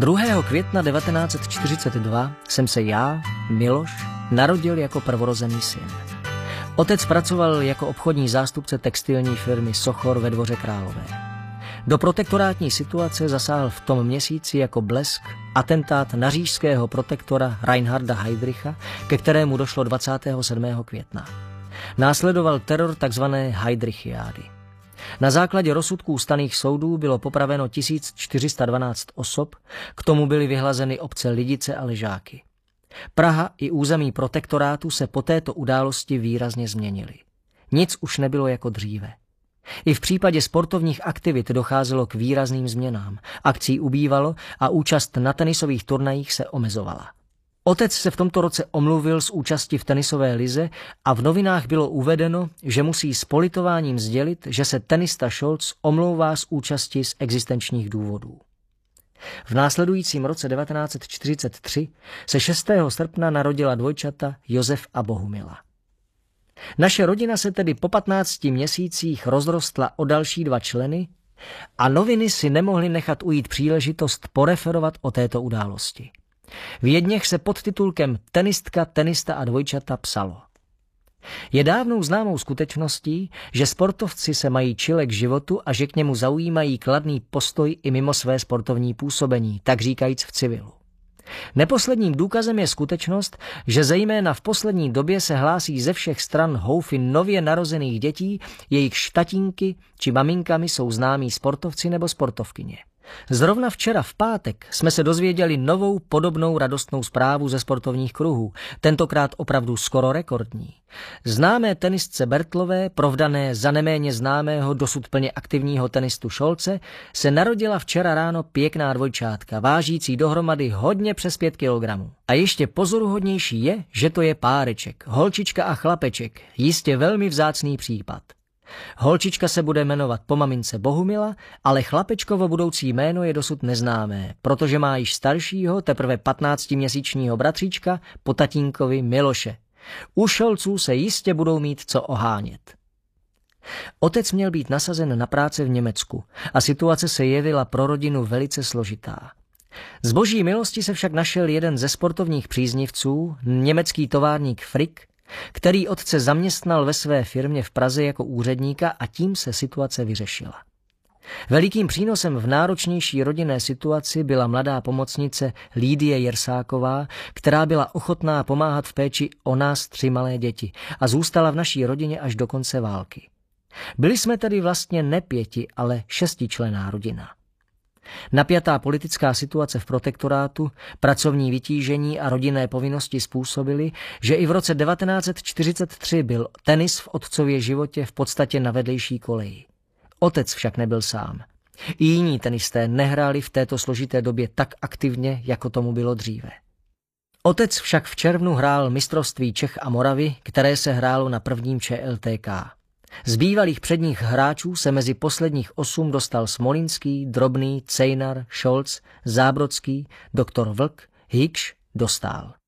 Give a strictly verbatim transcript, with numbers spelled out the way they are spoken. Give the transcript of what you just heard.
druhého května devatenáct set čtyřicet dva jsem se já, Miloš, narodil jako prvorozený syn. Otec pracoval jako obchodní zástupce textilní firmy Sochor ve Dvoře Králové. Do protektorátní situace zasáhl v tom měsíci jako blesk atentát na říšského protektora Reinharda Heydricha, ke kterému došlo dvacátého sedmého května. Následoval teror tzv. Heydrichiády. Na základě rozsudků stanných soudů bylo popraveno tisíc čtyři sta dvanáct osob, k tomu byly vyhlazeny obce Lidice a Ležáky. Praha i území protektorátu se po této události výrazně změnily. Nic už nebylo jako dříve. I v případě sportovních aktivit docházelo k výrazným změnám. Akcí ubývalo a účast na tenisových turnajích se omezovala. Otec se v tomto roce omluvil z účasti v tenisové lize a v novinách bylo uvedeno, že musí s politováním sdělit, že se tenista Scholz omlouvá z účasti z existenčních důvodů. V následujícím roce devatenáct set čtyřicet tři se šestého srpna narodila dvojčata Josef a Bohumila. Naše rodina se tedy po patnácti měsících rozrostla o další dva členy a noviny si nemohly nechat ujít příležitost poreferovat o této události. V jedněch se pod titulkem Tenistka, tenista a dvojčata psalo: Je dávnou známou skutečností, že sportovci se mají čile k životu a že k němu zaujímají kladný postoj i mimo své sportovní působení, tak říkajíc v civilu. Neposledním důkazem je skutečnost, že zejména v poslední době se hlásí ze všech stran houfy nově narozených dětí, jejich tatínky či maminkami jsou známí sportovci nebo sportovkyně. Zrovna včera v pátek jsme se dozvěděli novou podobnou radostnou zprávu ze sportovních kruhů, tentokrát opravdu skoro rekordní. Známé tenistce Bertlové, provdané za neméně známého dosud plně aktivního tenistu Scholze, se narodila včera ráno pěkná dvojčátka, vážící dohromady hodně přes pět kilogramů. A ještě pozoruhodnější je, že to je páreček, holčička a chlapeček, jistě velmi vzácný případ. Holčička se bude jmenovat po mamince Bohumila, ale chlapečkovo budoucí jméno je dosud neznámé, protože má již staršího, teprve patnáctiměsíčního bratříčka po tatínkovi Miloše. U Scholzů se jistě budou mít co ohánět. Otec měl být nasazen na práce v Německu a situace se jevila pro rodinu velice složitá. Z boží milosti se však našel jeden ze sportovních příznivců, německý továrník Frick, který otce zaměstnal ve své firmě v Praze jako úředníka a tím se situace vyřešila. Velikým přínosem v náročnější rodinné situaci byla mladá pomocnice Lídie Jersáková, která byla ochotná pomáhat v péči o nás tři malé děti a zůstala v naší rodině až do konce války. Byli jsme tedy vlastně ne pěti, ale šestičlenná rodina. Napjatá politická situace v protektorátu, pracovní vytížení a rodinné povinnosti způsobily, že i v roce devatenáct set čtyřicet tři byl tenis v otcově životě v podstatě na vedlejší koleji. Otec však nebyl sám. I jiní tenisté nehráli v této složité době tak aktivně, jako tomu bylo dříve. Otec však v červnu hrál mistrovství Čech a Moravy, které se hrálo na prvním Č L T K. Z bývalých předních hráčů se mezi posledních osm dostal Smolinský, Drobný, Cejnar, Scholz, Zábrodský, doktor Vlk, Hikš, Dostál.